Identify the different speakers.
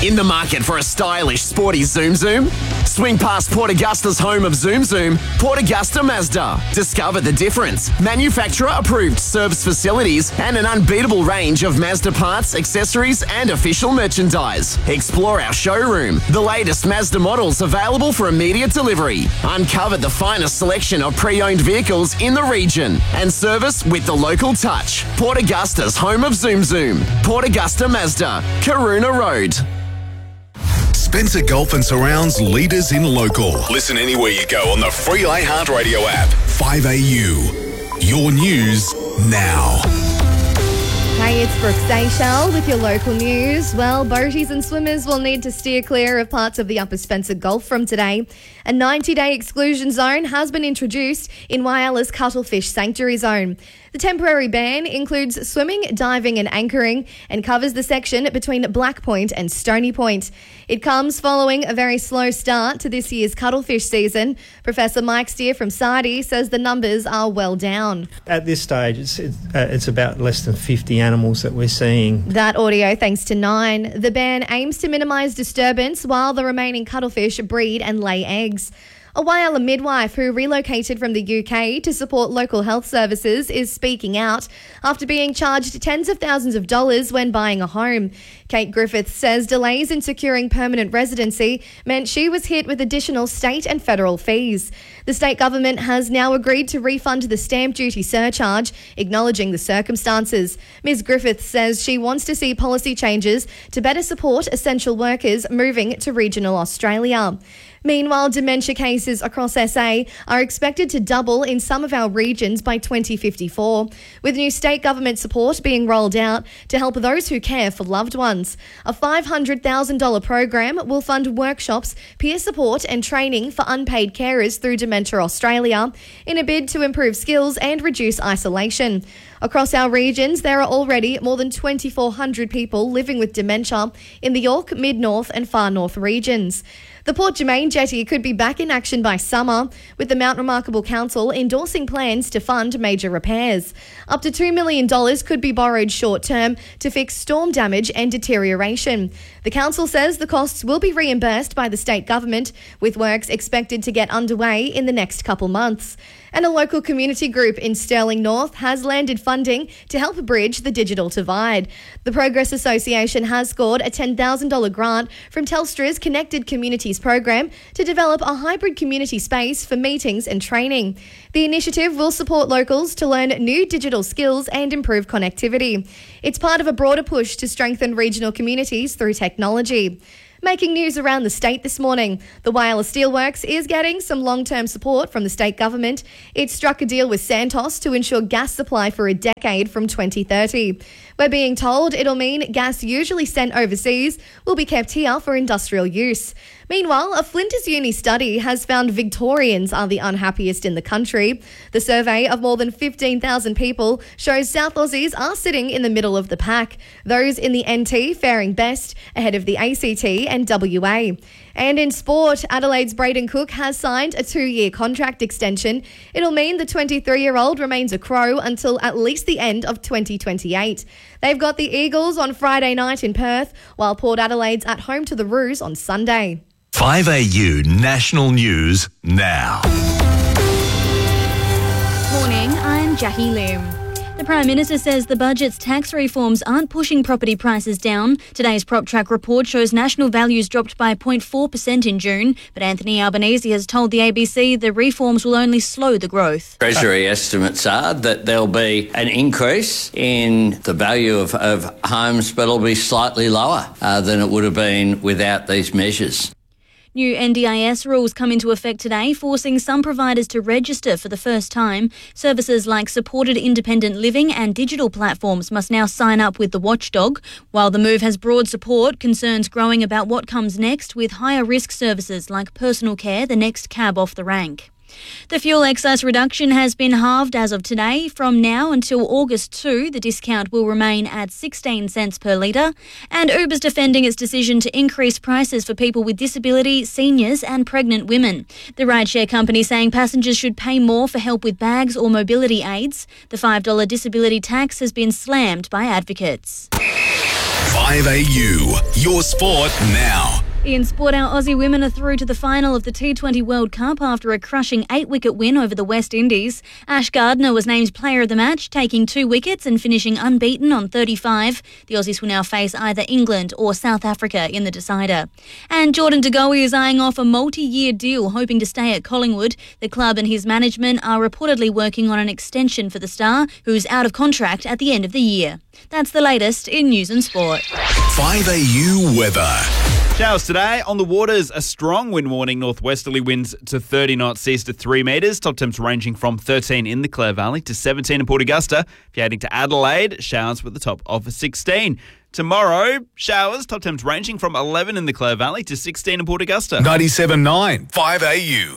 Speaker 1: In the market for a stylish, sporty Zoom Zoom? Swing past Port Augusta's home of Zoom Zoom, Port Augusta Mazda. Discover the difference. Manufacturer-approved service facilities and an unbeatable range of Mazda parts, accessories and official merchandise. Explore our showroom. The latest Mazda models available for immediate delivery. Uncover the finest selection of pre-owned vehicles in the region. And service with the local touch. Port Augusta's home of Zoom Zoom. Port Augusta Mazda, Karuna Road.
Speaker 2: Spencer Gulf and Surround's leaders in local. Listen anywhere you go on the free iHeartRadio app. 5AU. Your news now.
Speaker 3: Hey, it's Brooke Seychelles with your local news. Well, boaties and swimmers will need to steer clear of parts of the Upper Spencer Gulf from today. A 90-day exclusion zone has been introduced in Whyala's Cuttlefish Sanctuary Zone. The temporary ban includes swimming, diving and anchoring and covers the section between Black Point and Stony Point. It comes following a very slow start to this year's cuttlefish season. Professor Mike Steer from SARDI says the numbers are well down.
Speaker 4: At this stage, it's about less than 50 animals that we're seeing.
Speaker 3: That audio thanks to Nine. The ban aims to minimise disturbance while the remaining cuttlefish breed and lay eggs. A Whyalla midwife who relocated from the UK to support local health services is speaking out after being charged tens of thousands of dollars when buying a home. Kate Griffiths says delays in securing permanent residency meant she was hit with additional state and federal fees. The state government has now agreed to refund the stamp duty surcharge, acknowledging the circumstances. Ms Griffiths says she wants to see policy changes to better support essential workers moving to regional Australia. Meanwhile, dementia cases across SA are expected to double in some of our regions by 2054, with new state government support being rolled out to help those who care for loved ones. A $500,000 program will fund workshops, peer support and training for unpaid carers through Dementia Australia in a bid to improve skills and reduce isolation. Across our regions, there are already more than 2,400 people living with dementia in the York, Mid-North and Far North regions. The Port Germain jetty could be back in action by summer, with the Mount Remarkable Council endorsing plans to fund major repairs. Up to $2 million could be borrowed short-term to fix storm damage and deterioration. The council says the costs will be reimbursed by the state government, with works expected to get underway in the next couple months. And a local community group in Stirling North has landed funding to help bridge the digital divide. The Progress Association has scored a $10,000 grant from Telstra's Connected Communities program to develop a hybrid community space for meetings and training. The initiative will support locals to learn new digital skills and improve connectivity. It's part of a broader push to strengthen regional communities through technology. Making news around the state this morning, the Whyalla Steelworks is getting some long-term support from the state government. It struck a deal with Santos to ensure gas supply for a decade from 2030. We're being told it'll mean gas usually sent overseas will be kept here for industrial use. Meanwhile, a Flinders Uni study has found Victorians are the unhappiest in the country. The survey of more than 15,000 people shows South Aussies are sitting in the middle of the pack, those in the NT faring best ahead of the ACT and WA. And in sport, Adelaide's Braden Cook has signed a 2-year contract extension. It'll mean the 23-year-old remains a Crow until at least the end of 2028. They've got the Eagles on Friday night in Perth, while Port Adelaide's at home to the Roos on Sunday.
Speaker 2: 5AU National News now.
Speaker 5: Morning, I'm Jackie Lim. The Prime Minister says the budget's tax reforms aren't pushing property prices down. Today's PropTrack report shows national values dropped by 0.4% in June, but Anthony Albanese has told the ABC the reforms will only slow the growth.
Speaker 6: Treasury estimates are that there'll be an increase in the value of homes, but it'll be slightly lower than it would have been without these measures.
Speaker 5: New NDIS rules come into effect today, forcing some providers to register for the first time. Services like supported independent living and digital platforms must now sign up with the watchdog. While the move has broad support, concerns growing about what comes next, with higher risk services like personal care the next cab off the rank. The fuel excise reduction has been halved as of today. From now until August 2, the discount will remain at 16 cents per litre. And Uber's defending its decision to increase prices for people with disability, seniors and pregnant women. The rideshare company saying passengers should pay more for help with bags or mobility aids. The $5 disability tax has been slammed by advocates.
Speaker 2: 5AU, your sport now.
Speaker 5: In sport, our Aussie women are through to the final of the T20 World Cup after a crushing 8-wicket win over the West Indies. Ash Gardner was named player of the match, taking 2 wickets and finishing unbeaten on 35. The Aussies will now face either England or South Africa in the decider. And Jordan De Goey is eyeing off a multi-year deal, hoping to stay at Collingwood. The club and his management are reportedly working on an extension for the star, who's out of contract at the end of the year. That's the latest in news and sport.
Speaker 2: 5AU weather.
Speaker 7: Showers today. On the waters, a strong wind warning. Northwesterly winds to 30 knots, seas to 3 metres. Top temps ranging from 13 in the Clare Valley to 17 in Port Augusta. If you're heading to Adelaide, showers with the top of 16. Tomorrow, showers, top temps ranging from 11 in the Clare Valley to 16 in Port Augusta.
Speaker 2: 97.9 5AU.